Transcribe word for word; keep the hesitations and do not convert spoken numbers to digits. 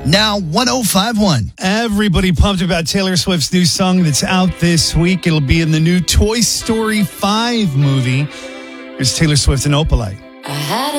Now one oh five point one. Everybody pumped about Taylor Swift's new song that's out this week. It'll be in the new Toy Story five movie. Here's Taylor Swift and Opalite. I had